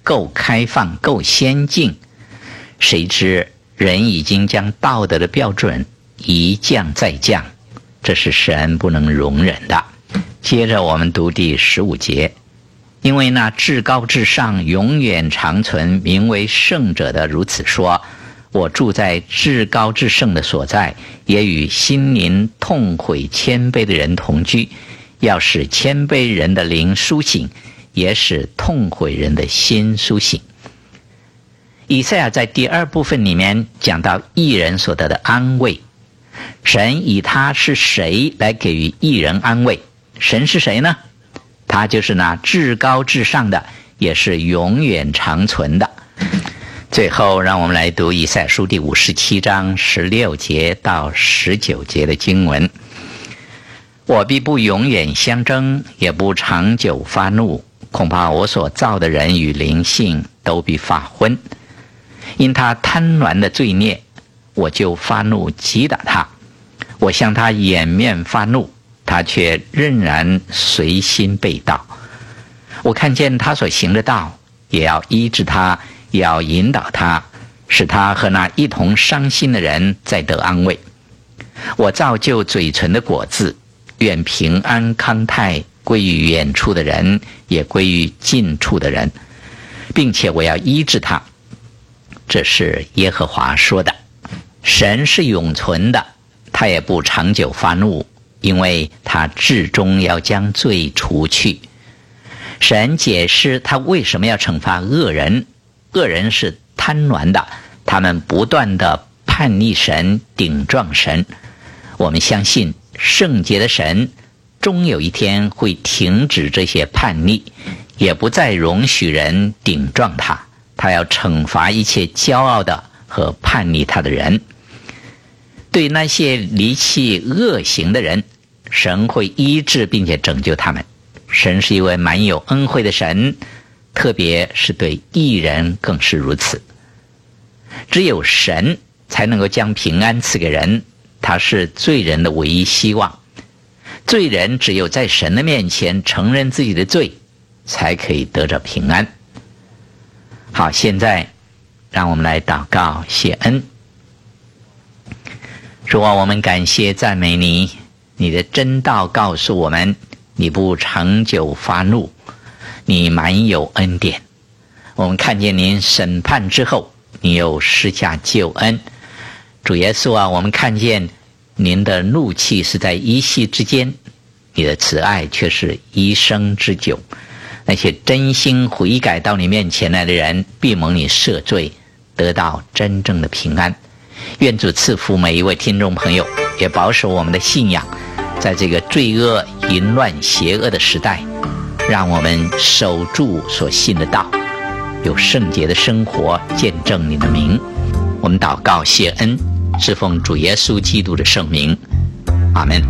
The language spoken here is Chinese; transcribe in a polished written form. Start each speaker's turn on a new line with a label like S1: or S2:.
S1: 够开放、够先进，谁知人已经将道德的标准一降再降，这是神不能容忍的。接着我们读第15节，因为那至高至上永远长存名为圣者的如此说，我住在至高至圣的所在，也与心灵痛悔谦卑的人同居，要使谦卑人的灵苏醒，也使痛悔人的心苏醒。以赛亚在第2部分里面讲到义人所得的安慰，神以他是谁来给予义人安慰？神是谁呢？他就是那至高至上的，也是永远长存的。最后让我们来读以赛亚书第57章16节到19节的经文。我必不永远相争，也不长久发怒，恐怕我所造的人与灵性都必发昏。因他贪婪的罪孽，我就发怒击打他。我向他掩面发怒，他却仍然随心背道。我看见他所行的道，也要医治他，也要引导他，使他和那一同伤心的人再得安慰。我造就嘴唇的果子，愿平安康泰归于远处的人，也归于近处的人，并且我要医治他。这是耶和华说的。神是永存的，他也不长久发怒，因为他至终要将罪除去。神解释他为什么要惩罚恶人，恶人是贪婪的，他们不断地叛逆神，顶撞神。我们相信圣洁的神终有一天会停止这些叛逆，也不再容许人顶撞他，他要惩罚一切骄傲的和叛逆他的人。对那些离弃恶行的人，神会医治并且拯救他们。神是一位满有恩惠的神，特别是对义人更是如此。只有神才能够将平安赐给人，他是罪人的唯一希望。罪人只有在神的面前承认自己的罪，才可以得着平安。好，现在让我们来祷告谢恩。主啊，我们感谢赞美你，你的真道告诉我们，你不长久发怒，你满有恩典。我们看见您审判之后，你又施下救恩。主耶稣啊，我们看见您的怒气是在一夕之间，你的慈爱却是一生之久。那些真心悔改到你面前来的人，必蒙你赦罪，得到真正的平安。愿主赐福每一位听众朋友，也保守我们的信仰，在这个罪恶、淫乱、邪恶的时代，让我们守住所信的道，有圣洁的生活，见证你的名。我们祷告谢恩，是奉主耶稣基督的圣名，阿们。